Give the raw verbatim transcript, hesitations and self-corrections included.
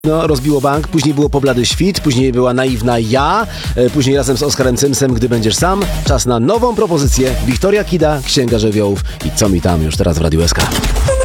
No, rozbiło bank, później było Poblady Świt, później była Naiwna Ja, e, później razem z Oskarem Cymsem Gdy będziesz sam. Czas na nową propozycję. Wiktoria Kida, Księga Żywiołów i co mi tam już teraz w Radiu S K.